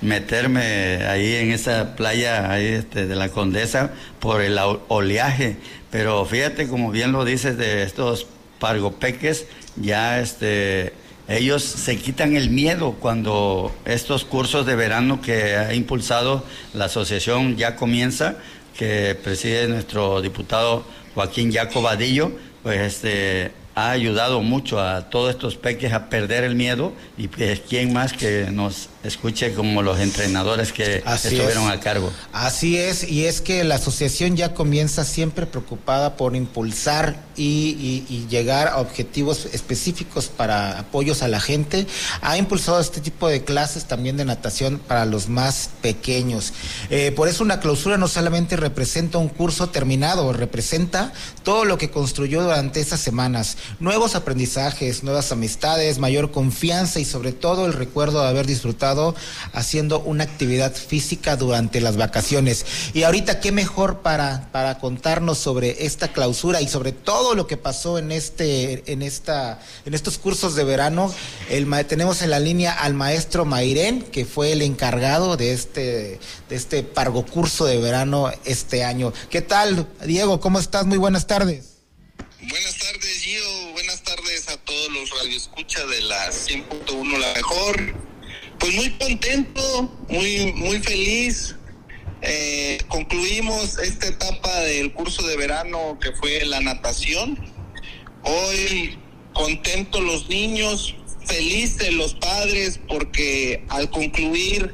meterme ahí en esa playa ahí, de la Condesa por el oleaje, pero fíjate, como bien lo dices, de estos pargopeques, ya ellos se quitan el miedo cuando estos cursos de verano que ha impulsado la asociación Ya Comienza, que preside nuestro diputado Joaquín Jaco Vadillo, pues ha ayudado mucho a todos estos peques a perder el miedo, y pues quién más que nos escuche como los entrenadores que estuvieron a cargo. Así es, y es que la asociación Ya Comienza, siempre preocupada por impulsar y llegar a objetivos específicos para apoyos a la gente, ha impulsado este tipo de clases también de natación para los más pequeños. Por eso una clausura no solamente representa un curso terminado, representa todo lo que construyó durante esas semanas, nuevos aprendizajes, nuevas amistades, mayor confianza y sobre todo el recuerdo de haber disfrutado haciendo una actividad física durante las vacaciones. Y ahorita qué mejor para contarnos sobre esta clausura y sobre todo lo que pasó en estos cursos de verano. Tenemos en la línea al maestro Mairén, que fue el encargado de este pargo curso de verano este año. ¿Qué tal, Diego? ¿Cómo estás? Muy buenas tardes. Buenas tardes, Gio. Buenas tardes a todos los radioescuchas de la 100.1 La Mejor. Pues muy contento, muy feliz. Concluimos esta etapa del curso de verano que fue la natación. Hoy contentos los niños, felices los padres, porque al concluir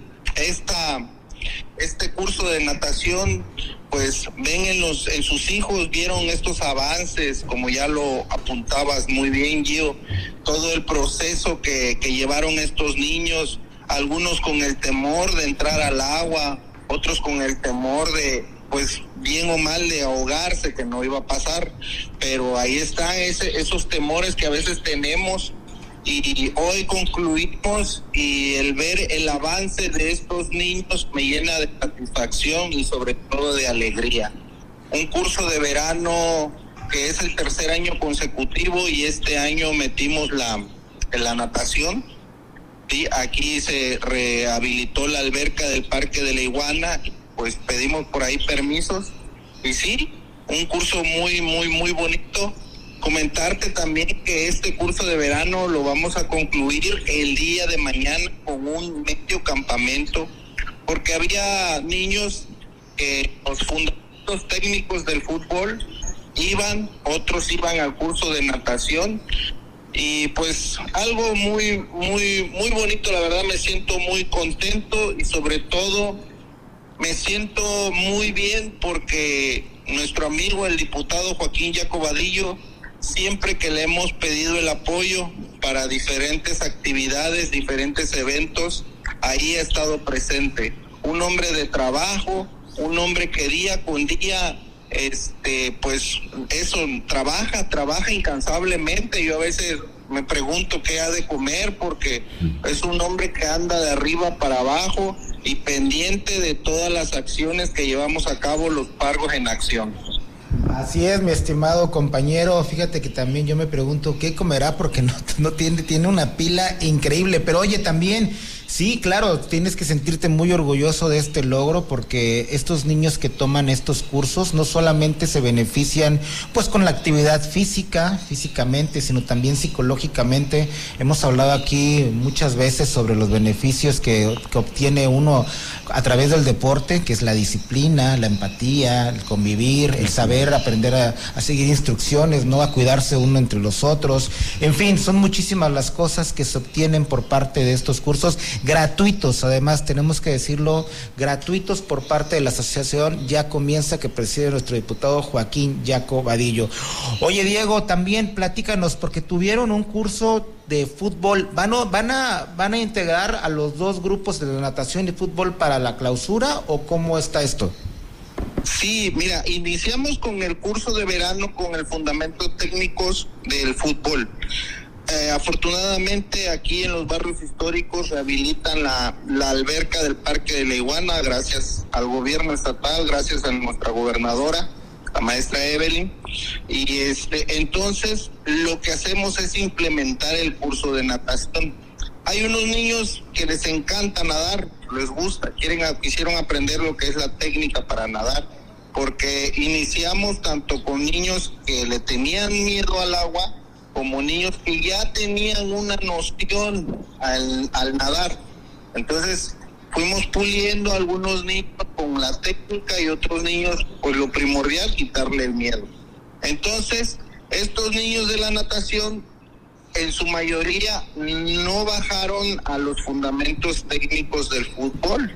este curso de natación, pues ven en sus hijos, vieron estos avances, como ya lo apuntabas muy bien, Gio, todo el proceso que llevaron estos niños, algunos con el temor de entrar al agua, otros con el temor de, pues bien o mal, de ahogarse, que no iba a pasar, pero ahí están esos temores que a veces tenemos, y hoy concluimos, y el ver el avance de estos niños me llena de satisfacción y sobre todo de alegría. Un curso de verano que es el tercer año consecutivo, y este año metimos la natación. Sí, aquí se rehabilitó la alberca del Parque de la Iguana, pues pedimos por ahí permisos, y sí, un curso muy bonito. Comentarte también que este curso de verano lo vamos a concluir el día de mañana con un medio campamento, porque había niños que los fundamentos técnicos del fútbol otros iban al curso de natación, y pues algo muy bonito. La verdad me siento muy contento, y sobre todo me siento muy bien porque nuestro amigo el diputado Joaquín Jaco Vadillo, siempre que le hemos pedido el apoyo para diferentes actividades, diferentes eventos, ahí ha estado presente. Un hombre de trabajo, un hombre que día con día pues eso, trabaja incansablemente. Yo a veces me pregunto qué ha de comer, porque es un hombre que anda de arriba para abajo y pendiente de todas las acciones que llevamos a cabo los Pargos en Acción. Así es, mi estimado compañero. Fíjate que también yo me pregunto qué comerá, porque no tiene una pila increíble. Pero oye, también, sí, claro, tienes que sentirte muy orgulloso de este logro, porque estos niños que toman estos cursos no solamente se benefician pues con la actividad físicamente, sino también psicológicamente. Hemos hablado aquí muchas veces sobre los beneficios que obtiene uno a través del deporte, que es la disciplina, la empatía, el convivir, el saber aprender a seguir instrucciones, no a cuidarse uno entre los otros. En fin, son muchísimas las cosas que se obtienen por parte de estos cursos, gratuitos, además tenemos que decirlo, gratuitos por parte de la asociación Ya Comienza, que preside nuestro diputado Joaquín Jaco Vadillo. Oye, Diego, también platícanos, porque tuvieron un curso de fútbol. ¿Van a integrar a los dos grupos de natación y fútbol para la clausura, o cómo está esto? Sí, mira, iniciamos con el curso de verano con el fundamentos técnicos del fútbol. Afortunadamente aquí en los barrios históricos rehabilitan la alberca del Parque de la Iguana, gracias al gobierno estatal, gracias a nuestra gobernadora, la maestra Evelyn, y entonces lo que hacemos es implementar el curso de natación. Hay unos niños que les encanta nadar, les gusta, quisieron aprender lo que es la técnica para nadar, porque iniciamos tanto con niños que le tenían miedo al agua, como niños que ya tenían una noción al nadar. Entonces fuimos puliendo a algunos niños con la técnica y otros niños, pues lo primordial, quitarle el miedo. Entonces, estos niños de la natación, en su mayoría, no bajaron a los fundamentos técnicos del fútbol.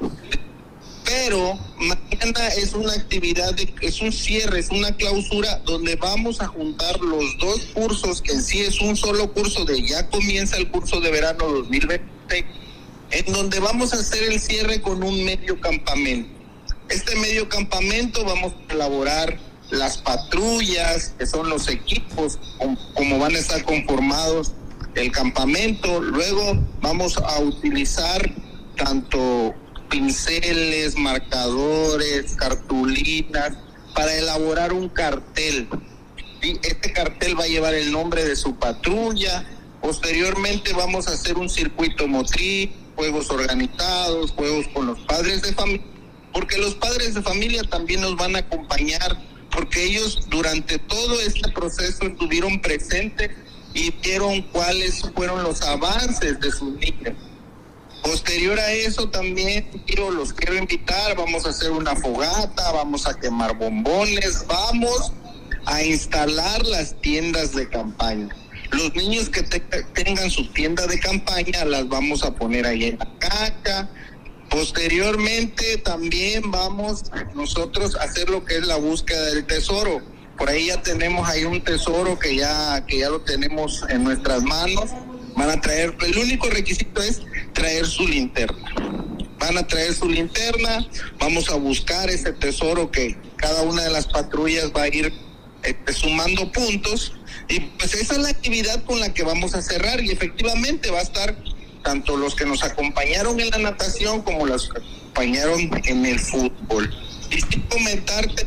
Pero mañana es una actividad, es un cierre, es una clausura donde vamos a juntar los dos cursos, que en sí es un solo curso ya comienza el curso de verano 2020, en donde vamos a hacer el cierre con un medio campamento. Este medio campamento vamos a elaborar las patrullas, que son los equipos, como van a estar conformados el campamento. Luego vamos a utilizar tanto pinceles, marcadores, cartulinas, para elaborar un cartel. ¿Sí? Este cartel va a llevar el nombre de su patrulla. Posteriormente vamos a hacer un circuito motriz, juegos organizados, juegos con los padres de familia, porque los padres de familia también nos van a acompañar, porque ellos durante todo este proceso estuvieron presentes y vieron cuáles fueron los avances de sus niños. Posterior a eso también los quiero invitar, vamos a hacer una fogata, vamos a quemar bombones, vamos a instalar las tiendas de campaña. Los niños que tengan su tienda de campaña las vamos a poner ahí en la cancha. Posteriormente también vamos nosotros a hacer lo que es la búsqueda del tesoro. Por ahí ya tenemos ahí un tesoro que ya lo tenemos en nuestras manos. Van a traer, el único requisito es traer su linterna. Van a traer su linterna, vamos a buscar ese tesoro que cada una de las patrullas va a ir sumando puntos, y pues esa es la actividad con la que vamos a cerrar, y efectivamente va a estar tanto los que nos acompañaron en la natación como los que acompañaron en el fútbol. Y sin comentarte,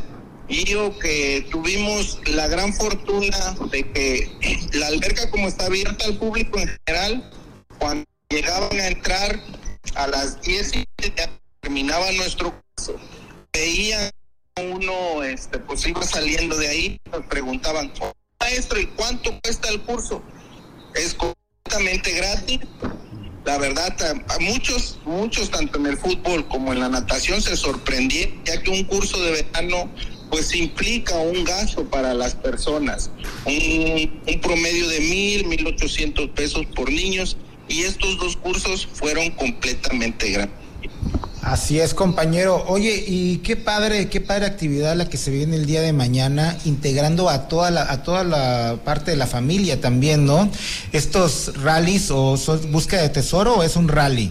yo que tuvimos la gran fortuna de que la alberca, como está abierta al público en general, cuando llegaban a entrar a las 10 y ya terminaba nuestro curso, veían uno, pues iba saliendo de ahí, nos preguntaban, maestro, ¿y cuánto cuesta el curso? Es completamente gratis. La verdad, a muchos, tanto en el fútbol como en la natación, se sorprendieron, ya que un curso de verano pues implica un gasto para las personas, un promedio de 1,800 pesos por niños, y estos dos cursos fueron completamente gratis. Así es, compañero. Oye, y qué padre actividad la que se viene el día de mañana, integrando a toda la parte de la familia también, ¿no? ¿Estos rallies o son búsqueda de tesoro o es un rally?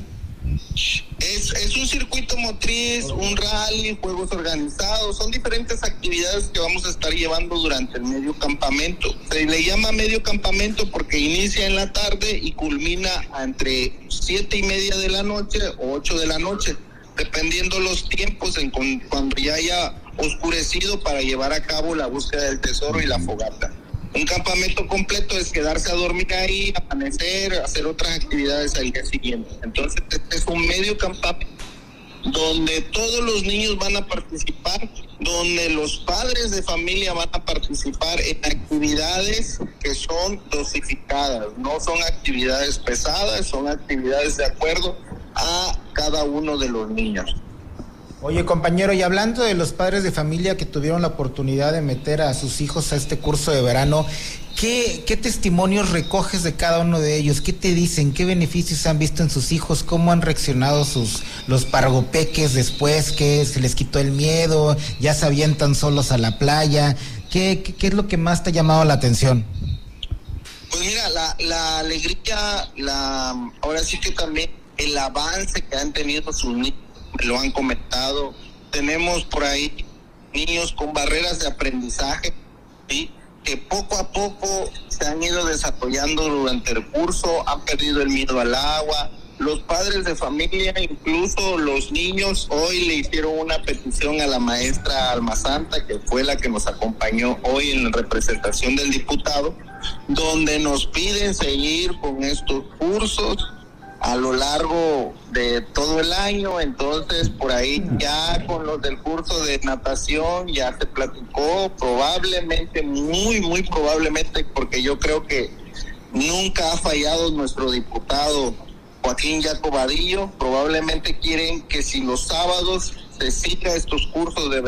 Es un circuito motriz, un rally, juegos organizados, son diferentes actividades que vamos a estar llevando durante el medio campamento. Se le llama medio campamento porque inicia en la tarde y culmina entre 7:30 de la noche o 8 de la noche, dependiendo los tiempos cuando ya haya oscurecido, para llevar a cabo la búsqueda del tesoro y la fogata. Un campamento completo es quedarse a dormir ahí, amanecer, hacer otras actividades al día siguiente. Entonces, este es un medio campamento donde todos los niños van a participar, donde los padres de familia van a participar en actividades que son dosificadas, no son actividades pesadas, son actividades de acuerdo a cada uno de los niños. Oye, compañero, y hablando de los padres de familia que tuvieron la oportunidad de meter a sus hijos a este curso de verano, ¿qué testimonios recoges de cada uno de ellos? ¿Qué te dicen? ¿Qué beneficios han visto en sus hijos? ¿Cómo han reaccionado los pargopeques después? ¿Que se les quitó el miedo? ¿Ya se avientan solos a la playa? ¿Qué es lo que más te ha llamado la atención? Pues mira, la alegría, ahora sí que también el avance que han tenido sus niños, me lo han comentado. Tenemos por ahí niños con barreras de aprendizaje, ¿sí?, que poco a poco se han ido desarrollando durante el curso, han perdido el miedo al agua. Los padres de familia, incluso los niños, hoy le hicieron una petición a la maestra Almazanta, que fue la que nos acompañó hoy en la representación del diputado, donde nos piden seguir con estos cursos. a lo largo de todo el año. Entonces por ahí ya con los del curso de natación ya se platicó, probablemente, muy probablemente, porque yo creo que nunca ha fallado nuestro diputado Joaquín Jacobadillo. Probablemente quieren que si los sábados se siga estos cursos de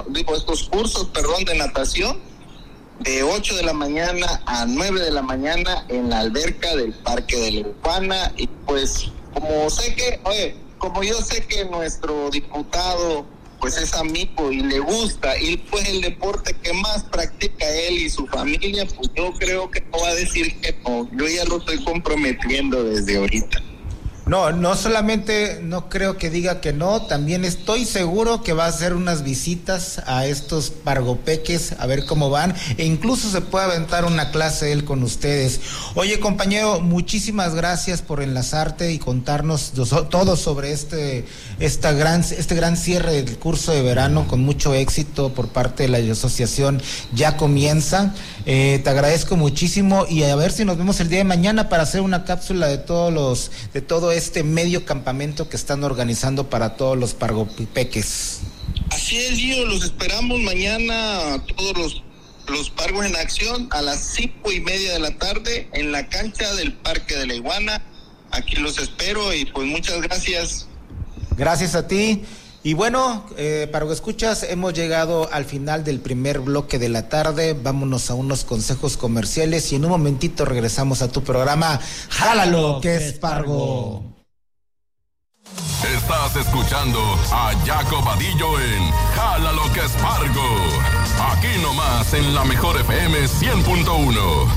natación de 8 de la mañana a 9 de la mañana en la alberca del Parque de la Iguana. Y pues como yo sé que nuestro diputado pues es amigo y le gusta, y pues el deporte que más practica él y su familia, pues yo creo que no va a decir que no. Yo ya lo estoy comprometiendo desde ahorita. No solamente no creo que diga que no, también estoy seguro que va a hacer unas visitas a estos pargopeques a ver cómo van, e incluso se puede aventar una clase él con ustedes. Oye, compañero, muchísimas gracias por enlazarte y contarnos todo sobre este gran cierre del curso de verano con mucho éxito por parte de la asociación Ya Comienza. Te agradezco muchísimo, y a ver si nos vemos el día de mañana para hacer una cápsula de todo este medio campamento que están organizando para todos los pargopeques. Así es, Gio, los esperamos mañana, todos los pargos en acción, a las 5:30 de la tarde en la cancha del Parque de la Iguana. Aquí los espero y pues muchas gracias. Gracias a ti. Y bueno, Pargo Escuchas, hemos llegado al final del primer bloque de la tarde. Vámonos a unos consejos comerciales y en un momentito regresamos a tu programa Jálalo, que es Pargo. Estás escuchando a Jacobadillo en Jálalo, que es Pargo. Aquí nomás en la mejor FM 100.1.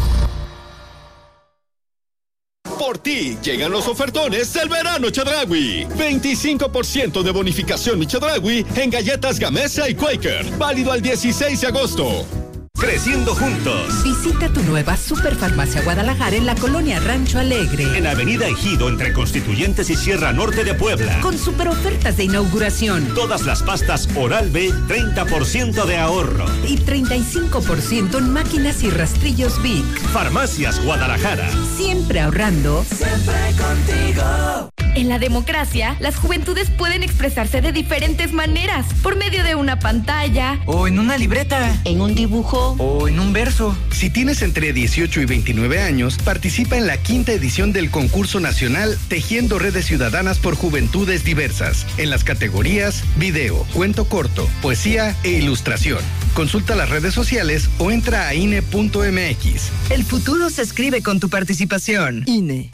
Por ti llegan los ofertones del verano Chedraui. 25% de bonificación Mi Chedraui en galletas Gamesa y Quaker. Válido al 16 de agosto. Creciendo juntos. Visita tu nueva Superfarmacia Guadalajara en la colonia Rancho Alegre. En Avenida Ejido, entre Constituyentes y Sierra Norte de Puebla. Con super ofertas de inauguración. Todas las pastas Oral-B, 30% de ahorro. Y 35% en máquinas y rastrillos Vic. Farmacias Guadalajara. Siempre ahorrando. Siempre contigo. En la democracia, las juventudes pueden expresarse de diferentes maneras, por medio de una pantalla, o en una libreta, en un dibujo, o en un verso. Si tienes entre 18 y 29 años, participa en la 5ª edición del concurso nacional Tejiendo Redes Ciudadanas por Juventudes Diversas, en las categorías video, cuento corto, poesía e ilustración. Consulta las redes sociales o entra a INE.mx. El futuro se escribe con tu participación. INE.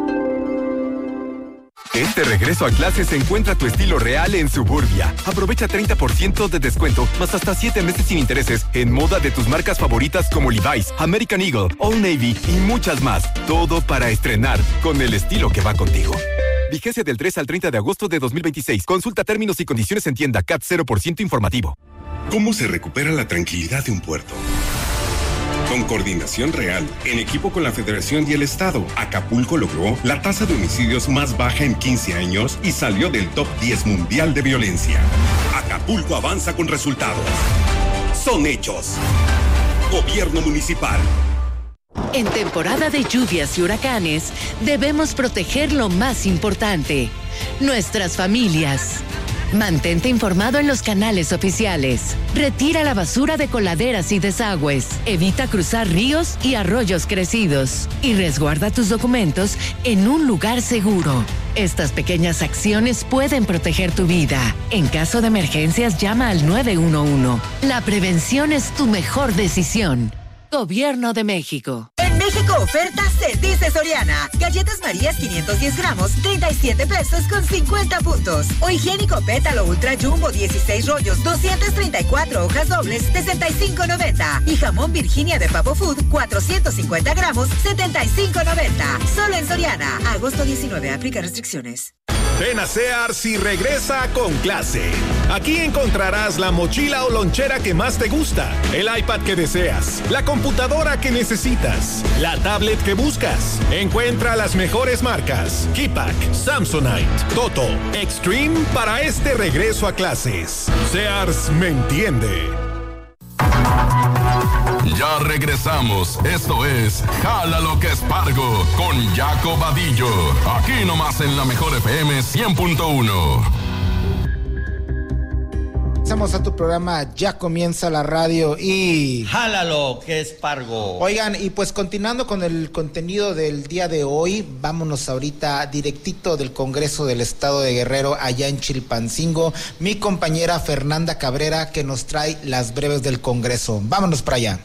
Este regreso a clases encuentra tu estilo real en Suburbia. Aprovecha 30% de descuento, más hasta 7 meses sin intereses en moda de tus marcas favoritas como Levi's, American Eagle, Old Navy y muchas más. Todo para estrenar con el estilo que va contigo. Vigencia del 3 al 30 de agosto de 2026. Consulta términos y condiciones en tienda. CAT 0% informativo. ¿Cómo se recupera la tranquilidad de un puerto? Con coordinación real, en equipo con la Federación y el Estado, Acapulco logró la tasa de homicidios más baja en 15 años y salió del top 10 mundial de violencia. Acapulco avanza con resultados. Son hechos. Gobierno municipal. En temporada de lluvias y huracanes, debemos proteger lo más importante, nuestras familias. Mantente informado en los canales oficiales. Retira la basura de coladeras y desagües. Evita cruzar ríos y arroyos crecidos. Y resguarda tus documentos en un lugar seguro. Estas pequeñas acciones pueden proteger tu vida. En caso de emergencias, llama al 911. La prevención es tu mejor decisión. Gobierno de México. En México oferta se dice Soriana. Galletas Marías 510 gramos, 37 pesos con 50 puntos. O higiénico Pétalo Ultra Jumbo 16 rollos, 234 hojas dobles, 65.90. Y jamón Virginia de Pavo Food 450 gramos, 75.90. Solo en Soriana. Agosto 19. Aplica restricciones. Ven a Sears y regresa con clase. Aquí encontrarás la mochila o lonchera que más te gusta, el iPad que deseas, la computadora que necesitas, la tablet que buscas. Encuentra las mejores marcas: Keypack, Samsonite, Toto, Extreme para este regreso a clases. Sears me entiende. Ya regresamos. Esto es Jala lo que Espargo con Jaco Vadillo. Aquí nomás en la mejor FM 100.1. Empezamos a tu programa, ya comienza la radio y... Jálalo, que Espargo. Oigan, y pues continuando con el contenido del día de hoy, vámonos ahorita directito del Congreso del Estado de Guerrero, allá en Chilpancingo, mi compañera Fernanda Cabrera, que nos trae las breves del Congreso. Vámonos para allá.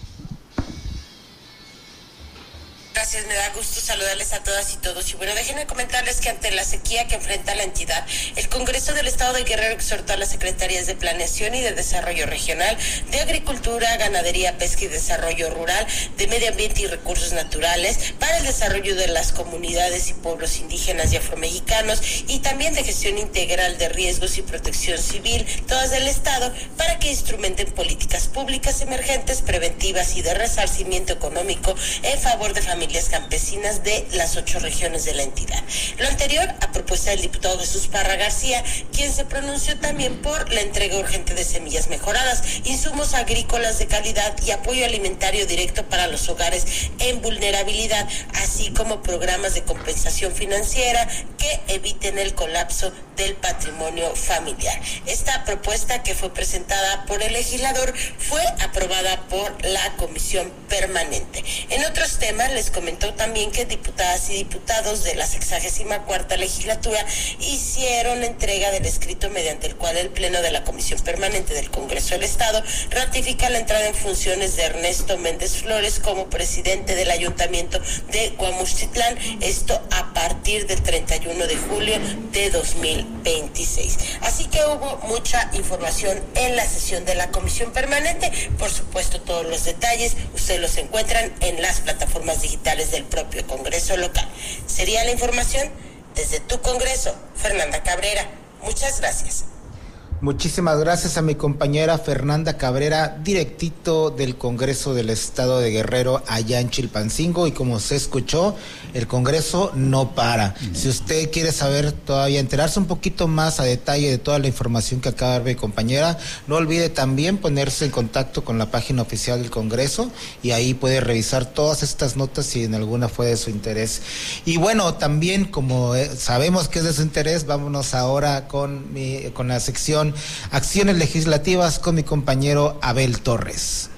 Gracias, me da gusto saludarles a todas y todos. Y bueno, déjenme comentarles que ante la sequía que enfrenta la entidad, el Congreso del Estado de Guerrero exhortó a las Secretarías de Planeación y de Desarrollo Regional, de Agricultura, Ganadería, Pesca y Desarrollo Rural, de Medio Ambiente y Recursos Naturales, para el desarrollo de las comunidades y pueblos indígenas y afromexicanos, y también de gestión integral de riesgos y protección civil, todas del Estado, para que instrumenten políticas públicas emergentes, preventivas y de resarcimiento económico en favor de familias campesinas de las 8 regiones de la entidad. Lo anterior a propuesta del diputado Jesús Parra García, quien se pronunció también por la entrega urgente de semillas mejoradas, insumos agrícolas de calidad y apoyo alimentario directo para los hogares en vulnerabilidad, así como programas de compensación financiera que eviten el colapso del patrimonio familiar. Esta propuesta, que fue presentada por el legislador, fue aprobada por la Comisión Permanente. En otros temas, les comentó también que diputadas y diputados de la 64ª legislatura hicieron entrega del escrito mediante el cual el Pleno de la Comisión Permanente del Congreso del Estado ratifica la entrada en funciones de Ernesto Méndez Flores como presidente del Ayuntamiento de Guamuchtitlán, esto a partir del 31 de julio de 2026. Así que hubo mucha información en la sesión de la Comisión Permanente. Por supuesto, todos los detalles ustedes los encuentran en las plataformas digitales del propio Congreso local. Sería la información desde tu Congreso, Fernanda Cabrera. Muchas gracias. Muchísimas gracias a mi compañera Fernanda Cabrera, directito del Congreso del Estado de Guerrero, allá en Chilpancingo. Y como se escuchó, el Congreso no para. Si usted quiere saber todavía, enterarse un poquito más a detalle de toda la información que acaba de ver mi compañera, no olvide también ponerse en contacto con la página oficial del Congreso, y ahí puede revisar todas estas notas si en alguna fue de su interés. Y bueno, también como sabemos que es de su interés, vámonos ahora con la sección Acciones Legislativas con mi compañero Abel Torres.